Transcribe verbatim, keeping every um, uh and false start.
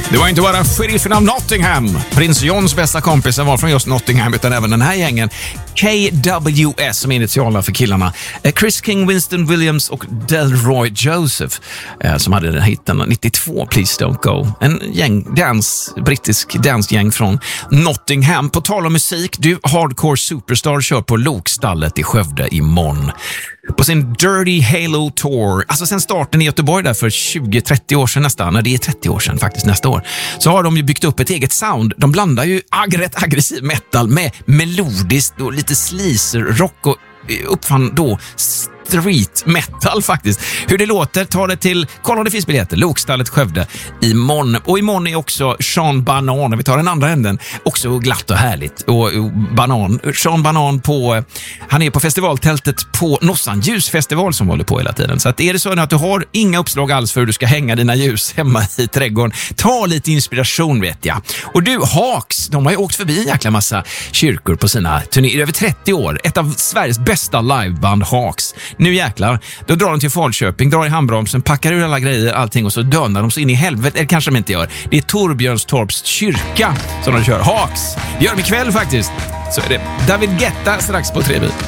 Det var inte bara sheriffen av Nottingham. Prins Johns bästa kompisen var från just Nottingham, utan även den här gängen. K W S som initialer för killarna. Chris King, Winston Williams och Delroy Joseph som hade den hitten nittiotvå, Please Don't Go. En gäng, dans, brittisk dansgäng från Nottingham. På tal om musik, du Hardcore Superstar kör på Lokstallet i Skövde imorgon. På sin Dirty Halo Tour, alltså sen starten i Göteborg där för tjugo trettio år sedan nästan, när det är trettio år sedan faktiskt nästa år, så har de ju byggt upp ett eget sound. De blandar ju ag- rätt aggressiv metal med melodiskt och lite sleazer rock och uppfann då street metal faktiskt. Hur det låter, ta det till, kolla om det finns biljetter, Lokstallet Skövde imorgon. Och imorgon är också Sean Banan, vi tar den andra änden, också glatt och härligt. Och, och Banan, Sean Banan på, han är på festivaltältet på Nossan ljusfestival som håller på hela tiden. Så att är det så att du har inga uppslag alls för hur du ska hänga dina ljus hemma i trädgården, ta lite inspiration vet jag. Och du, Hawks, de har ju åkt förbi en jäkla massa kyrkor på sina turnéer över trettio år. Ett av Sveriges bästa liveband, Hawks. Nu jäklar, då drar de till Falköping, drar i handbromsen, packar ur alla grejer, allting och så dönar de så in i helvete. Eller kanske de inte gör. Det är Torbjörnstorps kyrka som de kör. Hawks, det gör de ikväll faktiskt. Så är det David Guetta strax på Trebi.